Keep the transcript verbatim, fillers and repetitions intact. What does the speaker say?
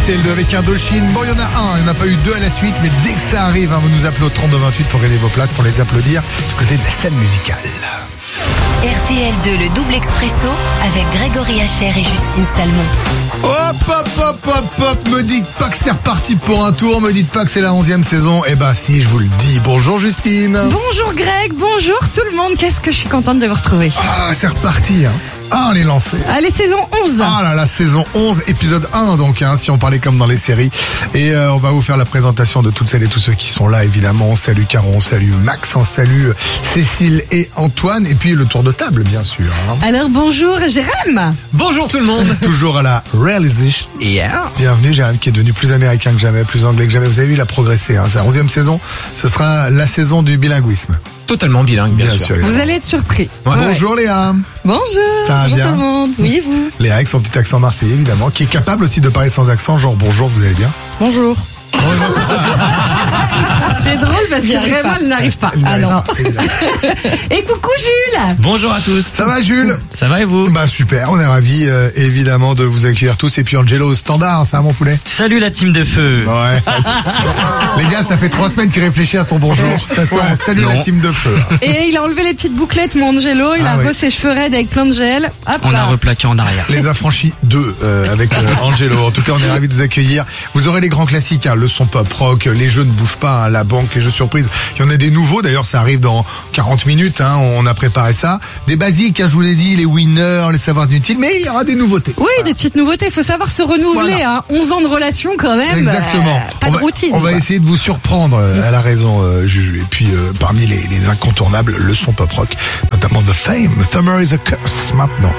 R T L deux avec Indochine. Bon, il y en a un, il n'y en a pas eu deux à la suite, mais dès que ça arrive, hein, vous nous appelez au trente-deux vingt-huit pour gagner vos places, pour les applaudir du côté de la scène musicale. R T L deux, le double expresso avec Grégory Hacher et Justine Salmon. Hop, hop, hop, hop, hop, me dites pas que c'est reparti pour un tour, me dites pas que c'est la onzième saison. Eh ben si, je vous le dis. Bonjour Justine. Bonjour Greg, bonjour tout le monde. Qu'est-ce que je suis contente de vous retrouver. Ah, c'est reparti, hein. Ah, on est lancé. Allez, saison onze. Ah là là, saison onze, épisode un donc, hein, si on parlait comme dans les séries. Et euh, on va vous faire la présentation de toutes celles et tous ceux qui sont là, évidemment. On salue Caron, on salue Max, on salue Cécile et Antoine. Et puis le tour de table, bien sûr. Hein. Alors bonjour Jérém. Bonjour tout le monde. Toujours à la réalisation. Yeah. Bienvenue Jérém, qui est devenu plus américain que jamais, plus anglais que jamais. Vous avez vu, il a progressé. Hein. C'est la onzième saison, ce sera la saison du bilinguisme. Totalement bilingue, bien, bien sûr. sûr vous allez être surpris. Ouais. Bonjour Léa. Bonjour. Bonjour bien tout le monde. Oui, vous. Léa avec son petit accent marseillais, évidemment, qui est capable aussi de parler sans accent, genre bonjour, vous allez bien? Bonjour. C'est drôle parce que vraiment elle n'arrive pas. Ah non. Et coucou Jules. Bonjour à tous. Ça va Jules? Ça va et vous? Bah super, on est ravis euh, évidemment de vous accueillir tous. Et puis Angelo au standard, ça va mon poulet? Salut la team de feu. Ouais. Les gars, ça fait trois semaines qu'il réfléchit à son bonjour. Ça sent, salut non. La team de feu. Et il a enlevé les petites bouclettes mon Angelo, il ah, a ouais. ses cheveux raides avec plein de gel. Hop on là. a replaqué en arrière. Les affranchis deux euh, avec euh, Angelo. En tout cas, on est ravis de vous accueillir. Vous aurez les grands classiques, hein, le son pop rock, les jeux ne bougent pas, hein, la banque, les jeux surprises. Il y en a des nouveaux, d'ailleurs ça arrive dans quarante minutes, hein, on a préparé ça. Des basiques, hein, je vous l'ai dit, les winners, les savoirs inutiles, mais il y aura des nouveautés. Oui, voilà. Des petites nouveautés, il faut savoir se renouveler. Voilà. Hein. onze ans de relation quand même. Exactement. Euh, pas on de va, routine. On va quoi. essayer de vous surprendre à la raison, euh, Juju. Et puis euh, parmi les, les incontournables, le son pop rock, notamment The Fame, Summer is a Curse maintenant.